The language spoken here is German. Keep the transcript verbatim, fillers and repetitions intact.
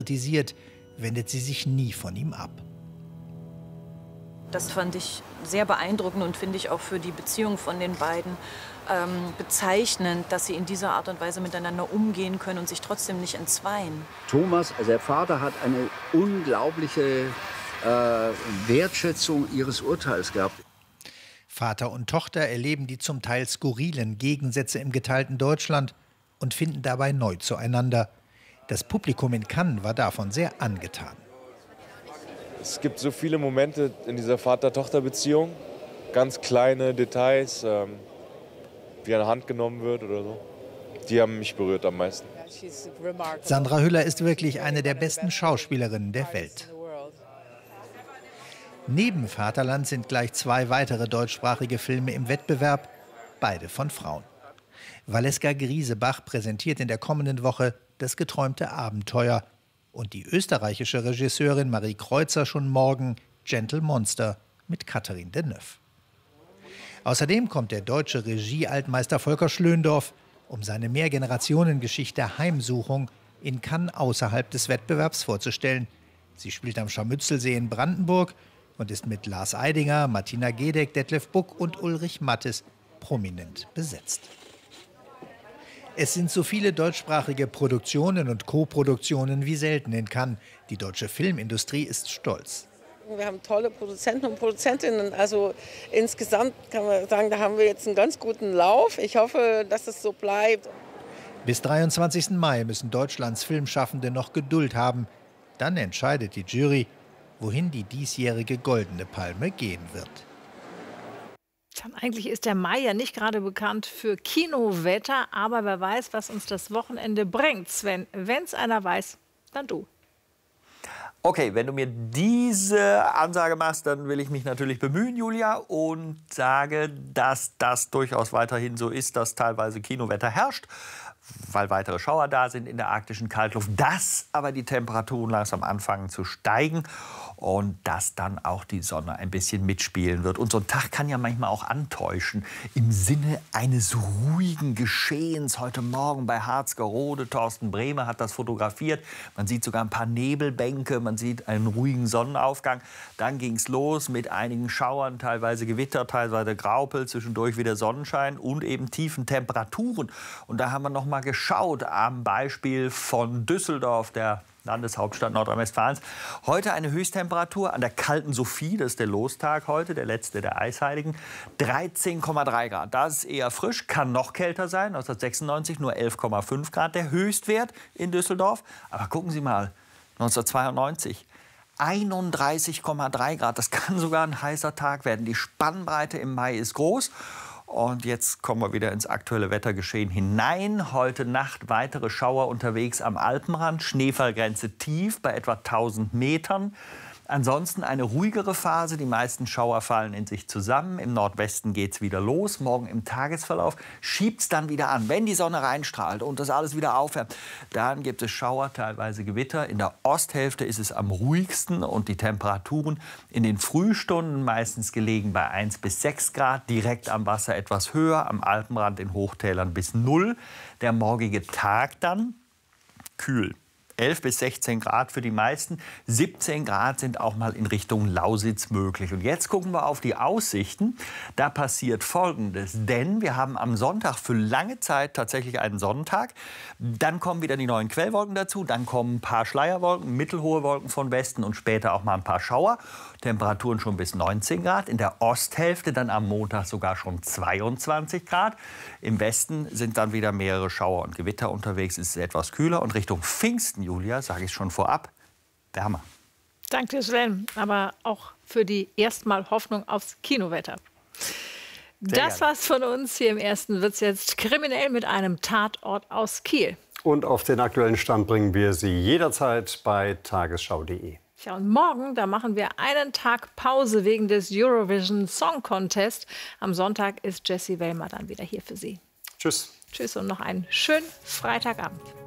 kritisiert, wendet sie sich nie von ihm ab. Das fand ich sehr beeindruckend und finde ich auch für die Beziehung von den beiden ähm, bezeichnend, dass sie in dieser Art und Weise miteinander umgehen können und sich trotzdem nicht entzweien. Thomas, also der Vater, hat eine unglaubliche äh, Wertschätzung ihres Urteils gehabt. Vater und Tochter erleben die zum Teil skurrilen Gegensätze im geteilten Deutschland und finden dabei neu zueinander. Das Publikum in Cannes war davon sehr angetan. Es gibt so viele Momente in dieser Vater-Tochter-Beziehung, ganz kleine Details, ähm, wie eine Hand genommen wird oder so. Die haben mich berührt am meisten. Sandra Hüller ist wirklich eine der besten Schauspielerinnen der Welt. Neben Vaterland sind gleich zwei weitere deutschsprachige Filme im Wettbewerb, beide von Frauen. Valeska Griesebach präsentiert in der kommenden Woche Das geträumte Abenteuer und die österreichische Regisseurin Marie Kreuzer schon morgen Gentle Monster mit Catherine Deneuve. Außerdem kommt der deutsche Regie-Altmeister Volker Schlöndorff, um seine Mehrgenerationengeschichte Heimsuchung in Cannes außerhalb des Wettbewerbs vorzustellen. Sie spielt am Scharmützelsee in Brandenburg und ist mit Lars Eidinger, Martina Gedeck, Detlef Buck und Ulrich Mattes prominent besetzt. Es sind so viele deutschsprachige Produktionen und Co-Produktionen wie selten in Cannes. Die deutsche Filmindustrie ist stolz. Wir haben tolle Produzenten und Produzentinnen. Also insgesamt kann man sagen, da haben wir jetzt einen ganz guten Lauf. Ich hoffe, dass es so bleibt. Bis dreiundzwanzigsten Mai müssen Deutschlands Filmschaffende noch Geduld haben. Dann entscheidet die Jury, wohin die diesjährige Goldene Palme gehen wird. Eigentlich ist der Mai ja nicht gerade bekannt für Kinowetter, aber wer weiß, was uns das Wochenende bringt. Sven, wenn es einer weiß, dann du. Okay, wenn du mir diese Ansage machst, dann will ich mich natürlich bemühen, Julia, und sage, dass das durchaus weiterhin so ist, dass teilweise Kinowetter herrscht, weil weitere Schauer da sind in der arktischen Kaltluft, dass aber die Temperaturen langsam anfangen zu steigen und dass dann auch die Sonne ein bisschen mitspielen wird. Und so ein Tag kann ja manchmal auch antäuschen im Sinne eines ruhigen Geschehens. Heute Morgen bei Harzgerode, Thorsten Bremer hat das fotografiert. Man sieht sogar ein paar Nebelbänke, man sieht einen ruhigen Sonnenaufgang. Dann ging es los mit einigen Schauern, teilweise Gewitter, teilweise Graupel, zwischendurch wieder Sonnenschein und eben tiefen Temperaturen. Und da haben wir noch mal geschaut am Beispiel von Düsseldorf, der Landeshauptstadt Nordrhein-Westfalens. Heute eine Höchsttemperatur an der kalten Sophie, das ist der Lostag heute, der letzte der Eisheiligen, dreizehn Komma drei Grad. Das ist eher frisch, kann noch kälter sein, neunzehnhundertsechsundneunzig nur elf Komma fünf Grad, der Höchstwert in Düsseldorf. Aber gucken Sie mal, neunzehnhundertzweiundneunzig, einunddreißig Komma drei Grad, das kann sogar ein heißer Tag werden. Die Spannbreite im Mai ist groß. Und jetzt kommen wir wieder ins aktuelle Wettergeschehen hinein. Heute Nacht weitere Schauer unterwegs am Alpenrand. Schneefallgrenze tief bei etwa tausend Metern. Ansonsten eine ruhigere Phase. Die meisten Schauer fallen in sich zusammen. Im Nordwesten geht es wieder los. Morgen im Tagesverlauf schiebt es dann wieder an. Wenn die Sonne reinstrahlt und das alles wieder aufwärmt, dann gibt es Schauer, teilweise Gewitter. In der Osthälfte ist es am ruhigsten und die Temperaturen in den Frühstunden meistens gelegen bei eins bis sechs Grad. Direkt am Wasser etwas höher, am Alpenrand in Hochtälern bis null. Der morgige Tag dann kühl. elf bis sechzehn Grad für die meisten, siebzehn Grad sind auch mal in Richtung Lausitz möglich. Und jetzt gucken wir auf die Aussichten. Da passiert Folgendes, denn wir haben am Sonntag für lange Zeit tatsächlich einen Sonnentag. Dann kommen wieder die neuen Quellwolken dazu, dann kommen ein paar Schleierwolken, mittelhohe Wolken von Westen und später auch mal ein paar Schauer. Temperaturen schon bis neunzehn Grad, in der Osthälfte dann am Montag sogar schon zweiundzwanzig Grad. Im Westen sind dann wieder mehrere Schauer und Gewitter unterwegs, es ist etwas kühler und Richtung Pfingsten, Julia, sage ich schon vorab, wärmer. Danke dir, Sven, aber auch für die erstmal Hoffnung aufs Kinowetter. Sehr das gerne. War's von uns. Hier im Ersten wird's jetzt kriminell mit einem Tatort aus Kiel. Und auf den aktuellen Stand bringen wir Sie jederzeit bei tagesschau punkt de. Ja, und morgen, da machen wir einen Tag Pause wegen des Eurovision Song Contest. Am Sonntag ist Jessie Wellmer dann wieder hier für Sie. Tschüss. Tschüss und noch einen schönen Freitagabend.